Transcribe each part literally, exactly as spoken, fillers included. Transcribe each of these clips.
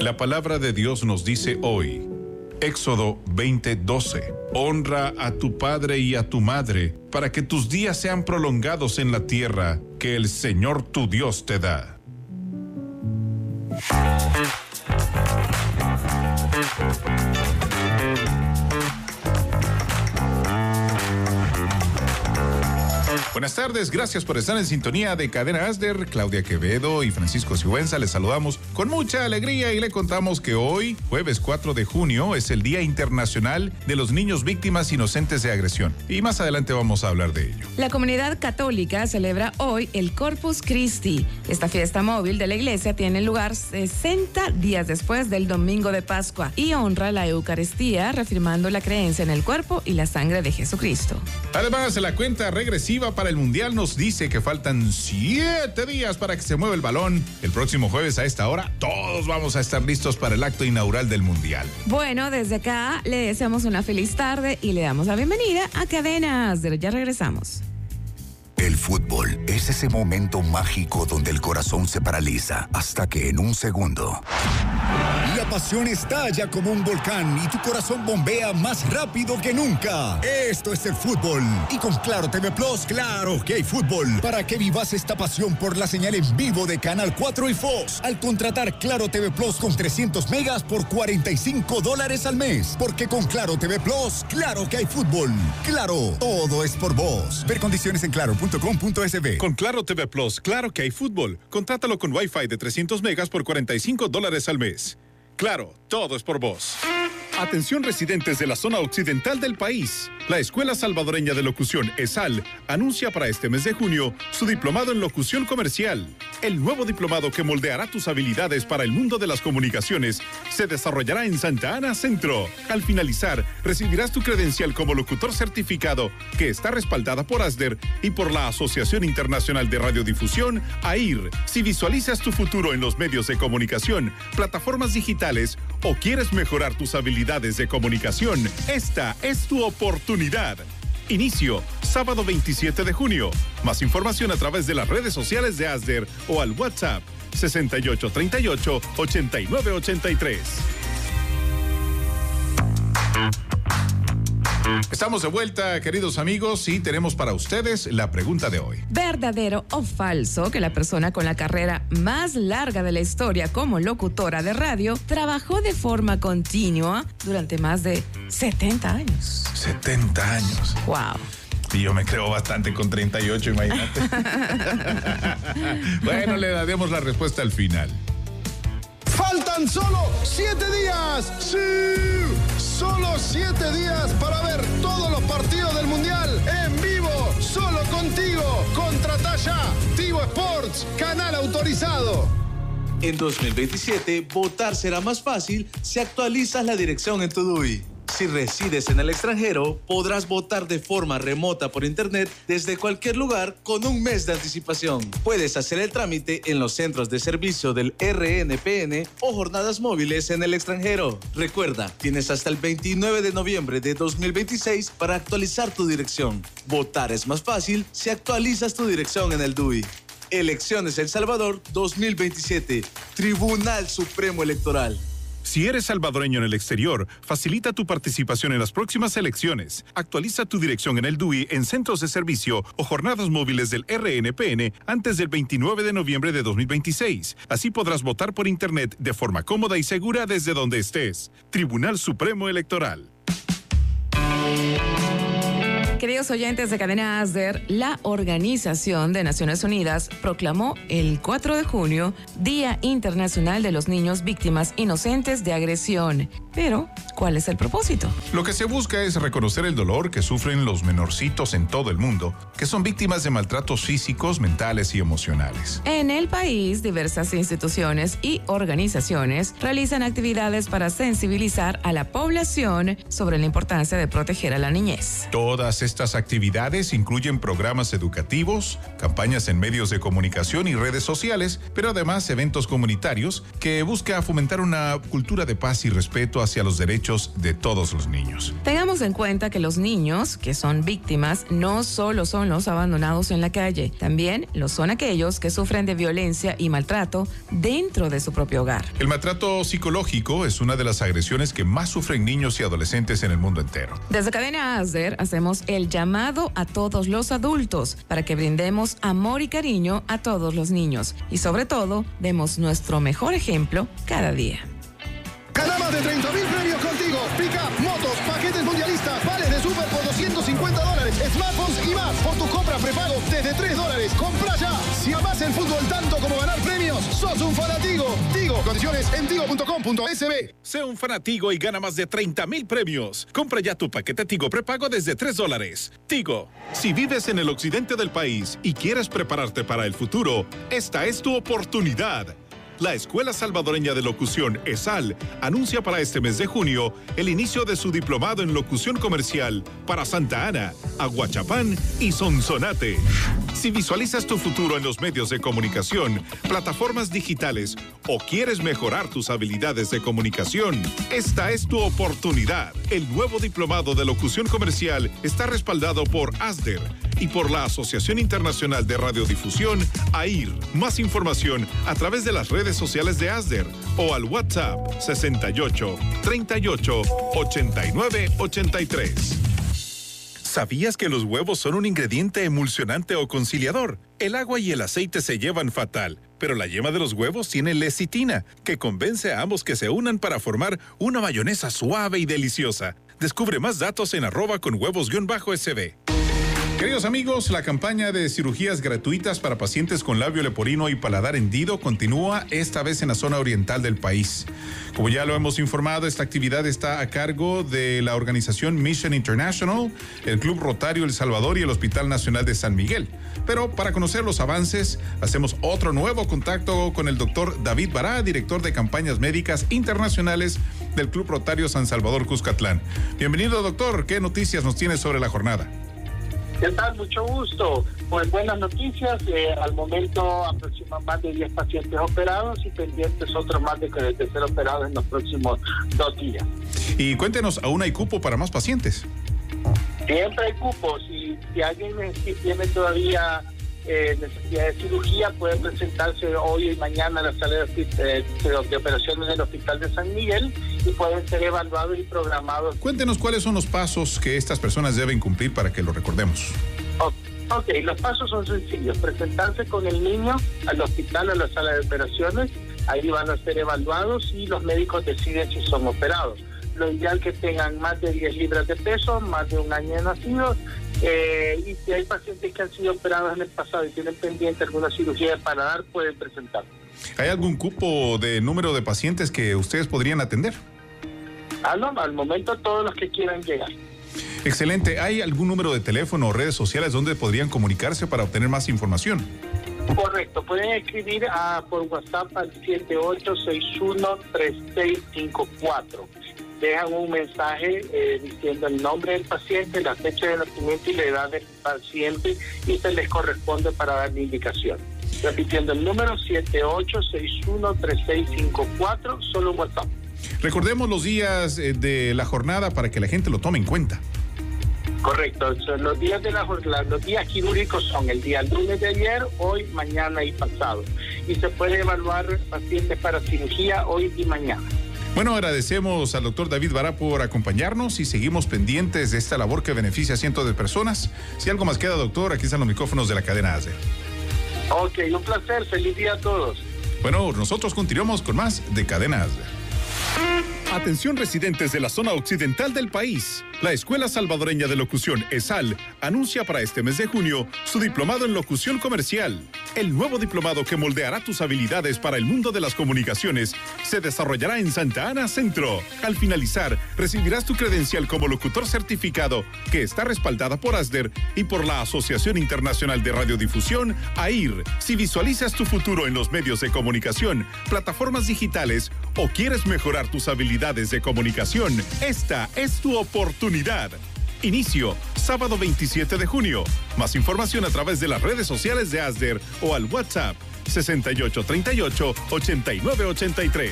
La palabra de Dios nos dice hoy, Éxodo veinte doce, honra a tu padre y a tu madre, para que tus días sean prolongados en la tierra que el Señor tu Dios te da. Buenas tardes, gracias por estar en sintonía de Cadena Asder. Claudia Quevedo y Francisco Sigüenza les saludamos con mucha alegría y le contamos que hoy, jueves cuatro de junio, es el Día Internacional de los Niños Víctimas Inocentes de Agresión. Y más adelante vamos a hablar de ello. La comunidad católica celebra hoy el Corpus Christi. Esta fiesta móvil de la iglesia tiene lugar sesenta días después del Domingo de Pascua y honra la Eucaristía, reafirmando la creencia en el cuerpo y la sangre de Jesucristo. Además, la cuenta regresiva para el Mundial nos dice que faltan siete días para que se mueva el balón. El próximo jueves a esta hora todos vamos a estar listos para el acto inaugural del Mundial. Bueno, desde acá le deseamos una feliz tarde y le damos la bienvenida a Cadena Asder. Ya regresamos. El fútbol es ese momento mágico donde el corazón se paraliza hasta que en un segundo la pasión estalla como un volcán y tu corazón bombea más rápido que nunca. Esto es el fútbol. Y con Claro T V Plus, claro que hay fútbol. Para que vivas esta pasión por la señal en vivo de Canal cuatro y Fox. Al contratar Claro T V Plus con trescientos megas por cuarenta y cinco dólares al mes. Porque con Claro T V Plus, claro que hay fútbol. Claro, todo es por vos. Ver condiciones en claro punto com punto es be. Con Claro T V Plus, claro que hay fútbol. Contrátalo con Wi-Fi de trescientos megas por cuarenta y cinco dólares al mes. Claro, todo es por vos. Atención residentes de la zona occidental del país. La Escuela Salvadoreña de Locución, ESAL, anuncia para este mes de junio su diplomado en locución comercial. El nuevo diplomado que moldeará tus habilidades para el mundo de las comunicaciones se desarrollará en Santa Ana Centro. Al finalizar, recibirás tu credencial como locutor certificado que está respaldada por Asder y por la Asociación Internacional de Radiodifusión, A I R. Si visualizas tu futuro en los medios de comunicación, plataformas digitales o quieres mejorar tus habilidades de comunicación, esta es tu oportunidad. Inicio, sábado veintisiete de junio. Más información a través de las redes sociales de Asder o al WhatsApp sesenta y ocho treinta y ocho ochenta y nueve ochenta y tres. Estamos de vuelta, queridos amigos, y tenemos para ustedes la pregunta de hoy. ¿Verdadero o falso que la persona con la carrera más larga de la historia como locutora de radio trabajó de forma continua durante más de setenta años? setenta años. Wow. Y yo me creo bastante con treinta y ocho, imagínate. Bueno, le daremos la respuesta al final. ¡Faltan solo siete días! ¡Sí! Solo siete días para ver todos los partidos del Mundial en vivo, solo contigo. Contratá ya Tigo Sports, canal autorizado. En dos mil veintisiete, votar será más fácil si actualizas la dirección en tu D U I. Si resides en el extranjero, podrás votar de forma remota por internet desde cualquier lugar con un mes de anticipación. Puedes hacer el trámite en los centros de servicio del R N P N o jornadas móviles en el extranjero. Recuerda, tienes hasta el veintinueve de noviembre de dos mil veintiséis para actualizar tu dirección. Votar es más fácil si actualizas tu dirección en el D U I. Elecciones El Salvador dos mil veintisiete. Tribunal Supremo Electoral. Si eres salvadoreño en el exterior, facilita tu participación en las próximas elecciones. Actualiza tu dirección en el D U I en centros de servicio o jornadas móviles del R N P N antes del veintinueve de noviembre de dos mil veintiséis. Así podrás votar por internet de forma cómoda y segura desde donde estés. Tribunal Supremo Electoral. Queridos oyentes de Cadena Asder, la Organización de Naciones Unidas proclamó el cuatro de junio Día Internacional de los Niños Víctimas Inocentes de Agresión. Pero, ¿cuál es el propósito? Lo que se busca es reconocer el dolor que sufren los menorcitos en todo el mundo, que son víctimas de maltratos físicos, mentales y emocionales. En el país, diversas instituciones y organizaciones realizan actividades para sensibilizar a la población sobre la importancia de proteger a la niñez. Todas estas Estas actividades incluyen programas educativos, campañas en medios de comunicación y redes sociales, pero además eventos comunitarios que busca fomentar una cultura de paz y respeto hacia los derechos de todos los niños. Tengamos en cuenta que los niños que son víctimas no solo son los abandonados en la calle, también lo son aquellos que sufren de violencia y maltrato dentro de su propio hogar. El maltrato psicológico es una de las agresiones que más sufren niños y adolescentes en el mundo entero. Desde Cadena ASDER hacemos el llamado a todos los adultos para que brindemos amor y cariño a todos los niños y sobre todo demos nuestro mejor ejemplo cada día. Gana más de treinta mil premios contigo. Pica, motos, paquetes mundialistas, vales de super por doscientos cincuenta dólares, smartphones y más. Por tu compra prepago desde tres dólares. ¡Compra ya! Si amás el fútbol tanto como ganar premios, sos un fanatigo. Tigo, condiciones en tigo punto com punto es be. Sea un fanatigo y gana más de treinta mil premios. Compra ya tu paquete Tigo prepago desde tres dólares. Tigo, si vives en el occidente del país y quieres prepararte para el futuro, esta es tu oportunidad. La Escuela Salvadoreña de Locución, ESAL, anuncia para este mes de junio el inicio de su diplomado en locución comercial para Santa Ana, Aguachapán y Sonsonate. Si visualizas tu futuro en los medios de comunicación, plataformas digitales o quieres mejorar tus habilidades de comunicación, esta es tu oportunidad. El nuevo diplomado de locución comercial está respaldado por ASDER y por la Asociación Internacional de Radiodifusión, A I R. Más información a través de las redes sociales de ASDER o al WhatsApp sesenta y ocho, treinta y ocho, ochenta y nueve, ochenta y tres. ¿Sabías que los huevos son un ingrediente emulsionante o conciliador? El agua y el aceite se llevan fatal, pero la yema de los huevos tiene lecitina, que convence a ambos que se unan para formar una mayonesa suave y deliciosa. Descubre más datos en arroba con huevos-sb. Queridos amigos, la campaña de cirugías gratuitas para pacientes con labio leporino y paladar hendido continúa esta vez en la zona oriental del país. Como ya lo hemos informado, esta actividad está a cargo de la organización Mission International, el Club Rotario El Salvador y el Hospital Nacional de San Miguel. Pero para conocer los avances, hacemos otro nuevo contacto con el doctor David Bará, director de campañas médicas internacionales del Club Rotario San Salvador Cuscatlán. Bienvenido, doctor. ¿Qué noticias nos tiene sobre la jornada? ¿Qué tal? Mucho gusto. Pues buenas noticias. Eh, al momento aproximan más de diez pacientes operados y pendientes otros más de, de ser operados en los próximos dos días. Y cuéntenos, ¿aún hay cupo para más pacientes? Siempre hay cupos. Si, si alguien si tiene todavía eh, necesidad de cirugía, puede presentarse hoy y mañana a la sala de, de, de operaciones del Hospital de San Miguel y pueden ser evaluados y programados. Cuéntenos cuáles son los pasos que estas personas deben cumplir para que lo recordemos. Ok, los pasos son sencillos. Presentarse con el niño al hospital, a la sala de operaciones. Ahí van a ser evaluados y los médicos deciden si son operados. Lo ideal que tengan más de diez libras de peso, más de un año de nacidos. Eh, y si hay pacientes que han sido operados en el pasado y tienen pendiente alguna cirugía de paladar, pueden presentar. ¿Hay algún cupo de número de pacientes que ustedes podrían atender? Ah, no, al momento todos los que quieran llegar. Excelente. ¿Hay algún número de teléfono o redes sociales donde podrían comunicarse para obtener más información? Correcto. Pueden escribir a, por WhatsApp al siete ocho seis uno, tres seis cinco cuatro. Dejan un mensaje eh, diciendo el nombre del paciente, la fecha de nacimiento y la edad del paciente y se les corresponde para dar la indicación. Repitiendo el número siete ocho seis uno, tres seis cinco cuatro, solo WhatsApp. Recordemos los días de la jornada para que la gente lo tome en cuenta. Correcto, los días de la jornada, los días quirúrgicos son el día lunes de ayer, hoy, mañana y pasado. Y se puede evaluar pacientes para cirugía hoy y mañana. Bueno, agradecemos al doctor David Bará por acompañarnos y seguimos pendientes de esta labor que beneficia a cientos de personas. Si algo más queda, doctor, aquí están los micrófonos de la cadena ASDER. Ok, un placer, feliz día a todos. Bueno, nosotros continuamos con más de Cadena ASDER. Atención residentes de la zona occidental del país. La Escuela Salvadoreña de Locución, ESAL, anuncia para este mes de junio su diplomado en locución comercial. El nuevo diplomado que moldeará tus habilidades para el mundo de las comunicaciones se desarrollará en Santa Ana Centro. Al finalizar, recibirás tu credencial como locutor certificado que está respaldada por ASDER y por la Asociación Internacional de Radiodifusión, A I R. Si visualizas tu futuro en los medios de comunicación, plataformas digitales o quieres mejorar tus habilidades de comunicación, esta es tu oportunidad. Inicio, sábado veintisiete de junio. Más información a través de las redes sociales de Asder o al WhatsApp sesenta y ocho treinta y ocho, ochenta y nueve ochenta y tres.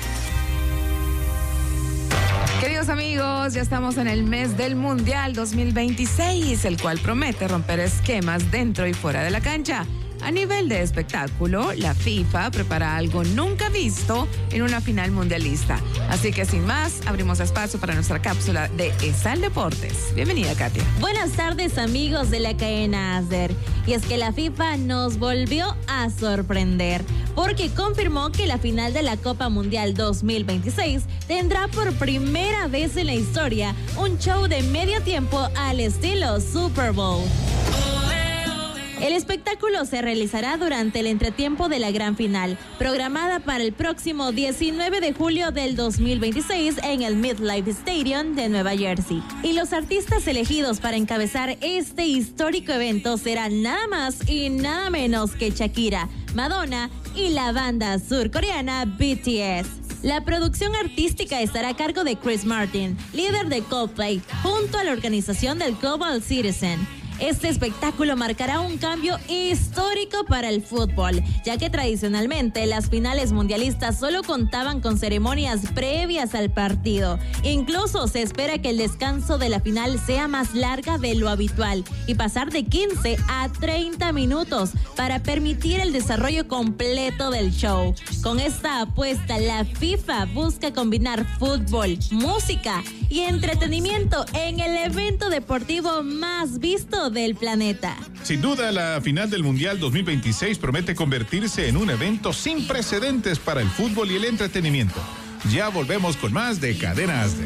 Queridos amigos, ya estamos en el mes del Mundial dos mil veintiséis, el cual promete romper esquemas dentro y fuera de la cancha. A nivel de espectáculo, la FIFA prepara algo nunca visto en una final mundialista. Así que sin más, abrimos espacio para nuestra cápsula de ESAL Deportes. Bienvenida, Katia. Buenas tardes, amigos de la cadena Asder. Y es que la FIFA nos volvió a sorprender, porque confirmó que la final de la Copa Mundial dos mil veintiséis tendrá por primera vez en la historia un show de medio tiempo al estilo Super Bowl. El espectáculo se realizará durante el entretiempo de la gran final, programada para el próximo diecinueve de julio del dos mil veintiséis en el MetLife Stadium de Nueva Jersey. Y los artistas elegidos para encabezar este histórico evento serán nada más y nada menos que Shakira, Madonna y la banda surcoreana B T S. La producción artística estará a cargo de Chris Martin, líder de Coldplay, junto a la organización del Global Citizen. Este espectáculo marcará un cambio histórico para el fútbol, ya que tradicionalmente las finales mundialistas solo contaban con ceremonias previas al partido. Incluso se espera que el descanso de la final sea más larga de lo habitual y pasar de quince a treinta minutos para permitir el desarrollo completo del show. Con esta apuesta, la FIFA busca combinar fútbol, música y entretenimiento en el evento deportivo más visto del planeta. Sin duda, la final del Mundial dos mil veintiséis promete convertirse en un evento sin precedentes para el fútbol y el entretenimiento. Ya volvemos con más de Cadena Asder.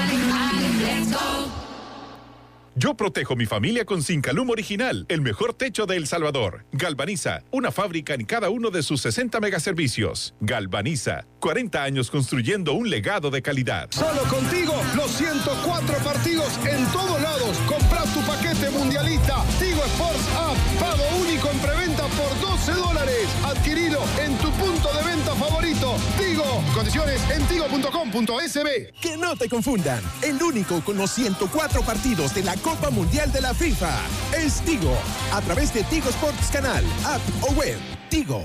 Yo protejo mi familia con Zincalum Original, el mejor techo de El Salvador. Galvaniza, una fábrica en cada uno de sus sesenta megaservicios. Galvaniza, cuarenta años construyendo un legado de calidad. Solo contigo, los ciento cuatro partidos en todos lados. Compra tu paquete mundialista Tigo Sports App. Pago único en preventa por doce dólares. Adquirilo en tu punto de venta favorito. Tigo. Condiciones en tigo punto com punto es be. Que no te confundan. El único con los ciento cuatro partidos de la Copa Mundial de la FIFA es Tigo. A través de Tigo Sports Canal, app o web. Tigo.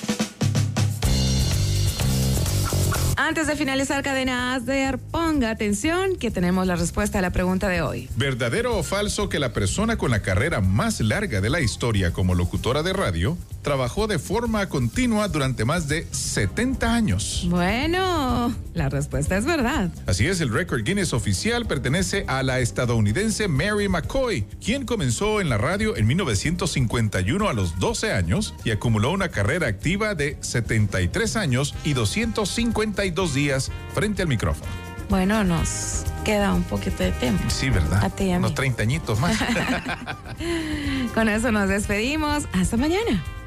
Antes de finalizar Cadena Asder, ponga atención que tenemos la respuesta a la pregunta de hoy. ¿Verdadero o falso que la persona con la carrera más larga de la historia como locutora de radio trabajó de forma continua durante más de setenta años? Bueno, la respuesta es verdad. Así es, el récord Guinness oficial pertenece a la estadounidense Mary McCoy, quien comenzó en la radio en mil novecientos cincuenta y uno a los doce años y acumuló una carrera activa de setenta y tres años y doscientos cincuenta y dos días frente al micrófono. Bueno, nos queda un poquito de tiempo. Sí, ¿verdad? A ti y a mí. Unos treinta añitos más. Con eso nos despedimos. Hasta mañana.